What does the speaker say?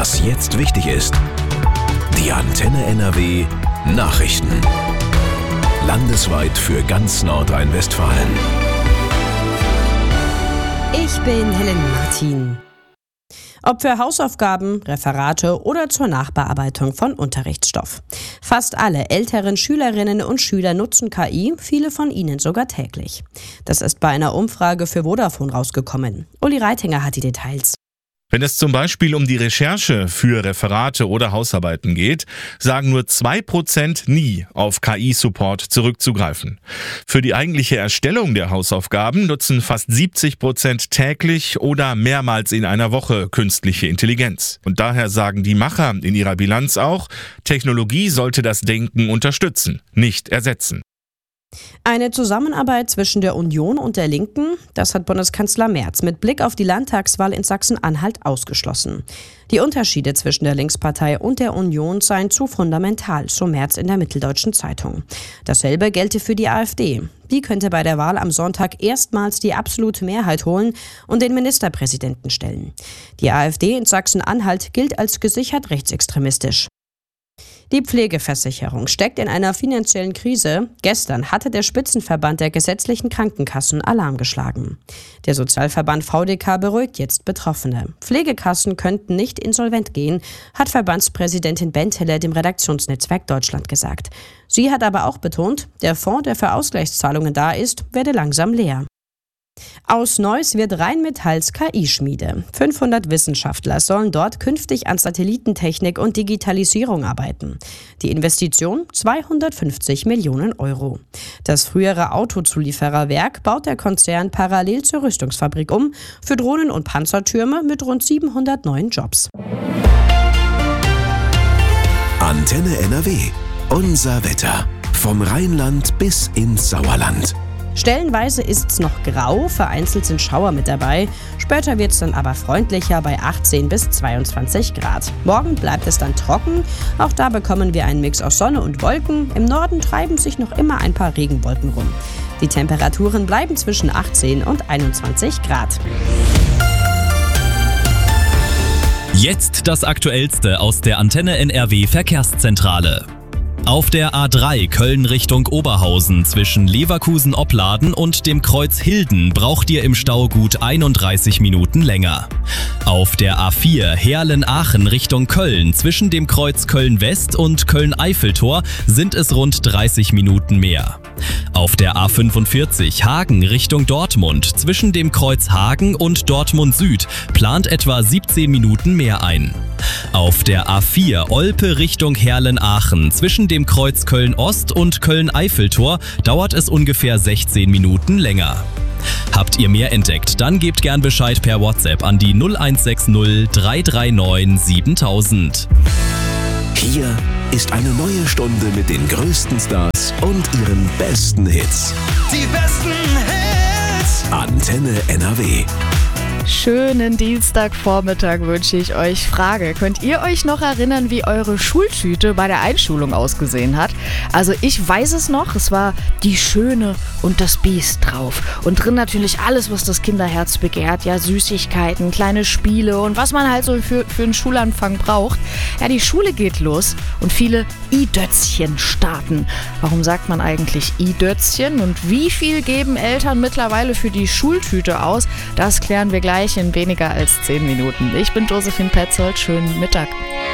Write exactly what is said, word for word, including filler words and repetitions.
Was jetzt wichtig ist. Die Antenne N R W Nachrichten. Landesweit für ganz Nordrhein-Westfalen. Ich bin Helen Martin. Ob für Hausaufgaben, Referate oder zur Nachbearbeitung von Unterrichtsstoff. Fast alle älteren Schülerinnen und Schüler nutzen K I, viele von ihnen sogar täglich. Das ist bei einer Umfrage für Vodafone rausgekommen. Uli Reitinger hat die Details. Wenn es zum Beispiel um die Recherche für Referate oder Hausarbeiten geht, sagen nur zwei Prozent nie auf K I-Support zurückzugreifen. Für die eigentliche Erstellung der Hausaufgaben nutzen fast siebzig Prozent täglich oder mehrmals in einer Woche künstliche Intelligenz. Und daher sagen die Macher in ihrer Bilanz auch, Technologie sollte das Denken unterstützen, nicht ersetzen. Eine Zusammenarbeit zwischen der Union und der Linken, das hat Bundeskanzler Merz mit Blick auf die Landtagswahl in Sachsen-Anhalt ausgeschlossen. Die Unterschiede zwischen der Linkspartei und der Union seien zu fundamental, so Merz in der Mitteldeutschen Zeitung. Dasselbe gelte für die AfD. Die könnte bei der Wahl am Sonntag erstmals die absolute Mehrheit holen und den Ministerpräsidenten stellen. Die AfD in Sachsen-Anhalt gilt als gesichert rechtsextremistisch. Die Pflegeversicherung steckt in einer finanziellen Krise. Gestern hatte der Spitzenverband der gesetzlichen Krankenkassen Alarm geschlagen. Der Sozialverband V D K beruhigt jetzt Betroffene. Pflegekassen könnten nicht insolvent gehen, hat Verbandspräsidentin Bentele dem Redaktionsnetzwerk Deutschland gesagt. Sie hat aber auch betont, der Fonds, der für Ausgleichszahlungen da ist, werde langsam leer. Aus Neuss wird Rheinmetalls K I-Schmiede. fünfhundert Wissenschaftler sollen dort künftig an Satellitentechnik und Digitalisierung arbeiten. Die Investition zweihundertfünfzig Millionen Euro. Das frühere Autozuliefererwerk baut der Konzern parallel zur Rüstungsfabrik um, für Drohnen und Panzertürme mit rund siebenhundert neuen Jobs. Antenne N R W. Unser Wetter. Vom Rheinland bis ins Sauerland. Stellenweise ist's noch grau, vereinzelt sind Schauer mit dabei. Später wird's dann aber freundlicher bei achtzehn bis zweiundzwanzig Grad. Morgen bleibt es dann trocken. Auch da bekommen wir einen Mix aus Sonne und Wolken. Im Norden treiben sich noch immer ein paar Regenwolken rum. Die Temperaturen bleiben zwischen achtzehn und einundzwanzig Grad. Jetzt das Aktuellste aus der Antenne N R W Verkehrszentrale. Auf der A drei Köln Richtung Oberhausen zwischen Leverkusen-Opladen und dem Kreuz Hilden braucht ihr im Stau gut einunddreißig Minuten länger. Auf der A vier Heerlen-Aachen Richtung Köln zwischen dem Kreuz Köln-West und Köln-Eiffeltor sind es rund dreißig Minuten mehr. Auf der A fünfundvierzig Hagen Richtung Dortmund zwischen dem Kreuz Hagen und Dortmund Süd plant etwa siebzehn Minuten mehr ein. Auf der A vier Olpe Richtung Heerlen-Aachen zwischen dem Kreuz Köln-Ost und Köln-Eiffeltor dauert es ungefähr sechzehn Minuten länger. Habt ihr mehr entdeckt, dann gebt gern Bescheid per WhatsApp an die null eins sechs null drei drei neun siebentausend. Hier ist eine neue Stunde mit den größten Stars und ihren besten Hits. Die besten Hits. Antenne N R W. Schönen Dienstagvormittag wünsche ich euch. Frage, könnt ihr euch noch erinnern, wie eure Schultüte bei der Einschulung ausgesehen hat? Also ich weiß es noch, es war die Schöne und das Biest drauf. Und drin natürlich alles, was das Kinderherz begehrt. Ja, Süßigkeiten, kleine Spiele und was man halt so für, für einen Schulanfang braucht. Ja, die Schule geht los und viele I-Dötzchen starten. Warum sagt man eigentlich I-Dötzchen? Und wie viel geben Eltern mittlerweile für die Schultüte aus? Das klären wir gleich in weniger als zehn Minuten. Ich bin Josephine Petzold. Schönen Mittag.